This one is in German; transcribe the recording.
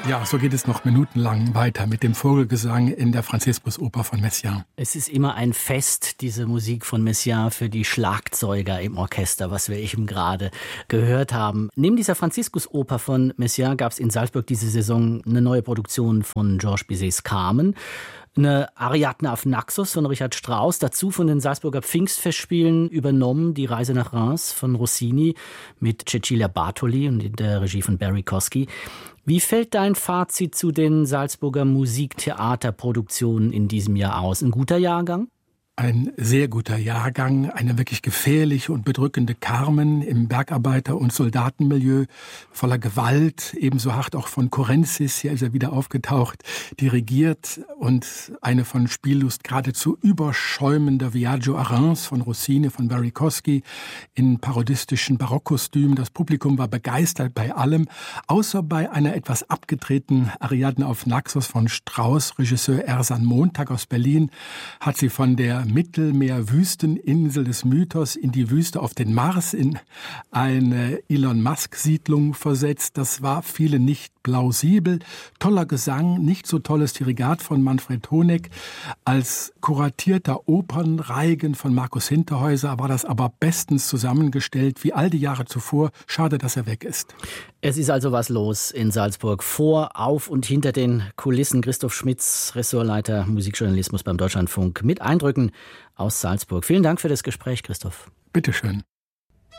Ja, so geht es noch minutenlang weiter mit dem Vogelgesang in der Franziskusoper von Messiaen. Es ist immer ein Fest, diese Musik von Messiaen für die Schlagzeuger im Orchester, was wir eben gerade gehört haben. Neben dieser Franziskusoper von Messiaen gab es in Salzburg diese Saison eine neue Produktion von Georges Bizets Carmen, eine Ariadne auf Naxos von Richard Strauss, dazu von den Salzburger Pfingstfestspielen übernommen die Reise nach Reims von Rossini mit Cecilia Bartoli und in der Regie von Barry Kosky. Wie fällt dein Fazit zu den Salzburger Musiktheaterproduktionen in diesem Jahr aus? Ein guter Jahrgang? Ein sehr guter Jahrgang, eine wirklich gefährliche und bedrückende Carmen im Bergarbeiter- und Soldatenmilieu, voller Gewalt, ebenso hart auch von Kurenzis, hier ist er wieder aufgetaucht, dirigiert, und eine von Spiellust geradezu überschäumender Viaggio a Reims von Rossini, von Barry Kosky, in parodistischen Barockkostümen. Das Publikum war begeistert bei allem, außer bei einer etwas abgedrehten Ariadne auf Naxos von Strauss. Regisseur Ersan Montag aus Berlin hat sie von der Mittelmeer-Wüsteninsel des Mythos in die Wüste auf den Mars, in eine Elon Musk-Siedlung versetzt. Das war vielen nicht plausibel. Toller Gesang, nicht so tolles Dirigat von Manfred Honeck. Als kuratierter Opernreigen von Markus Hinterhäuser war das aber bestens zusammengestellt, wie all die Jahre zuvor. Schade, dass er weg ist. Es ist also was los in Salzburg. Vor, auf und hinter den Kulissen. Christoph Schmitz, Ressortleiter Musikjournalismus beim Deutschlandfunk, mit Eindrücken aus Salzburg. Vielen Dank für das Gespräch, Christoph. Bitteschön.